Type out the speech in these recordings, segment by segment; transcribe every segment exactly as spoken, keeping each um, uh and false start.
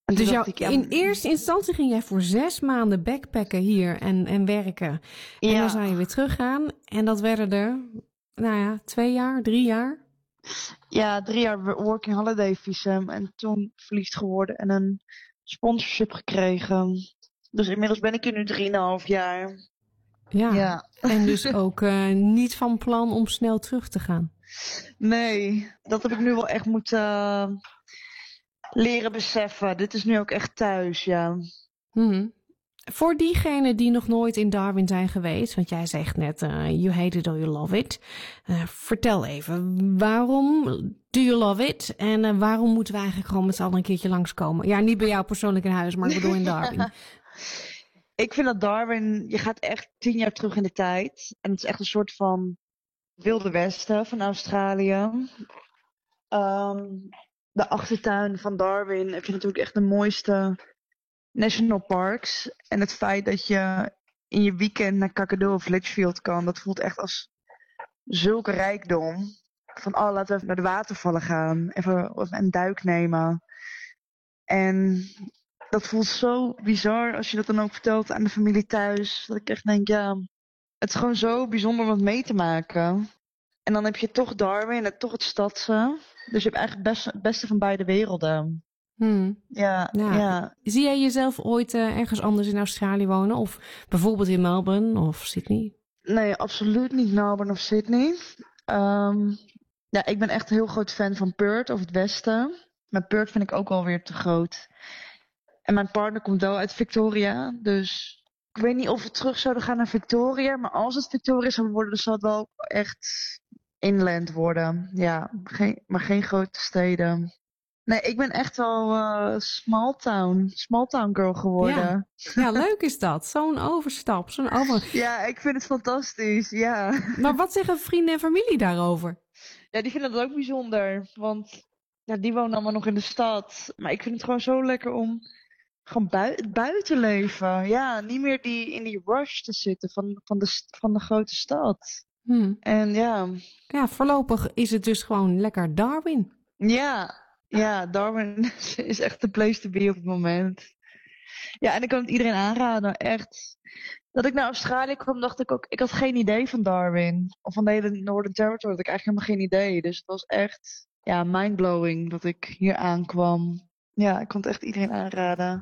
En Dus jou, ik, ja, in eerste instantie ging jij voor zes maanden backpacken hier en, en werken. En ja. dan zou je weer teruggaan. En dat werden er, nou ja, twee jaar, drie jaar? Ja, drie jaar working holiday visum. En toen verliefd geworden en een sponsorship gekregen. Dus inmiddels ben ik hier nu drieënhalf jaar. Ja, Ja. En dus ook uh, niet van plan om snel terug te gaan? Nee, dat heb ik nu wel echt moeten uh, leren beseffen. Dit is nu ook echt thuis, ja. Mm-hmm. Voor diegenen die nog nooit in Darwin zijn geweest, want jij zegt net, uh, you hate it or you love it. Uh, vertel even, waarom do you love it? En uh, waarom moeten we eigenlijk gewoon met z'n allen een keertje langskomen? Ja, niet bij jou persoonlijk in huis, maar ik bedoel in Darwin. Ik vind dat Darwin, je gaat echt tien jaar terug in de tijd. En het is echt een soort van Wilde Westen van Australië. Um, de achtertuin van Darwin heb je natuurlijk echt de mooiste national parks. En het feit dat je in je weekend naar Kakadu of Litchfield kan, dat voelt echt als zulke rijkdom. Van, oh, laten we even naar de watervallen gaan. Even een duik nemen. En dat voelt zo bizar als je dat dan ook vertelt aan de familie thuis. Dat ik echt denk, ja, het is gewoon zo bijzonder om het mee te maken. En dan heb je toch Darwin en toch het stadse. Dus je hebt eigenlijk best, het beste van beide werelden. Hmm. Ja, ja. ja. Zie jij jezelf ooit uh, ergens anders in Australië wonen? Of bijvoorbeeld in Melbourne of Sydney? Nee, absoluut niet Melbourne of Sydney. Um, ja, ik ben echt een heel groot fan van Perth of het westen. Maar Perth vind ik ook wel weer te groot. En mijn partner komt wel uit Victoria. Dus ik weet niet of we terug zouden gaan naar Victoria. Maar als het Victoria zou worden, dan zal het wel echt inland worden. Ja, geen, maar geen grote steden. Nee, ik ben echt wel uh, small town, small town girl geworden. Ja, ja leuk is dat. Zo'n overstap, zo'n over... Ja, ik vind het fantastisch, ja. Maar wat zeggen vrienden en familie daarover? Ja, die vinden dat ook bijzonder. Want ja, die wonen allemaal nog in de stad. Maar ik vind het gewoon zo lekker om gewoon bui het buitenleven. Ja, niet meer die, in die rush te zitten van, van, de, van de grote stad. Hmm. En ja. Ja, voorlopig is het dus gewoon lekker Darwin. Ja, ja, Darwin is echt de place to be op het moment. Ja, en ik kan het iedereen aanraden, echt. Dat ik naar Australië kwam, dacht ik ook, ik had geen idee van Darwin. Of van de hele Northern Territory, had ik eigenlijk helemaal geen idee. Dus het was echt, ja, mindblowing dat ik hier aankwam. Ja, ik kan het echt iedereen aanraden.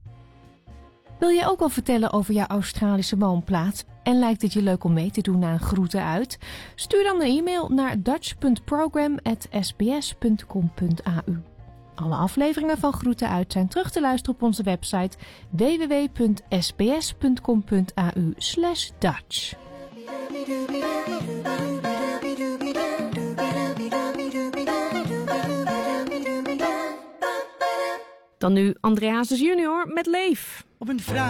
Wil jij ook al vertellen over jouw Australische woonplaats? En lijkt het je leuk om mee te doen naar een groeten uit? Stuur dan een e-mail naar dutch punt program at s b s punt com punt a u. Alle afleveringen van Groeten Uit zijn terug te luisteren op onze website w w w punt s b s punt com punt a u slash Dutch. Dan nu Andreas junior met Leef. Op een vraag.